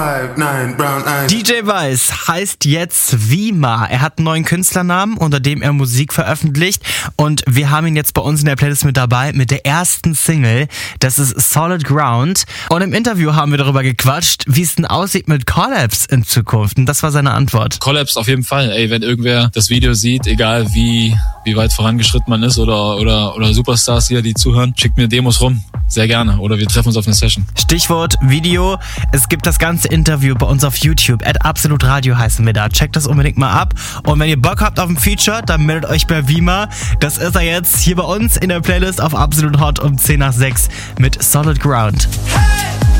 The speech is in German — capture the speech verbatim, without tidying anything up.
D J Weiss heißt jetzt Vima. Er hat einen neuen Künstlernamen, unter dem er Musik veröffentlicht. Und wir haben ihn jetzt bei uns in der Playlist mit dabei mit der ersten Single. Das ist Solid Ground. Und im Interview haben wir darüber gequatscht, wie es denn aussieht mit Collabs in Zukunft. Und das war seine Antwort. Collabs auf jeden Fall. Ey, wenn irgendwer das Video sieht, egal wie, wie weit vorangeschritten man ist oder, oder, oder Superstars hier, die zuhören, schickt mir Demos rum. Sehr gerne. Oder wir treffen uns auf eine Session. Stichwort Video. Es gibt das ganze Interview bei uns auf YouTube. at Absolut Radio heißen wir da. Checkt das unbedingt mal ab. Und wenn ihr Bock habt auf ein Feature, dann meldet euch bei Vima. Das ist er jetzt hier bei uns in der Playlist auf Absolut Hot um zehn nach sechs mit Solid Ground. Hey!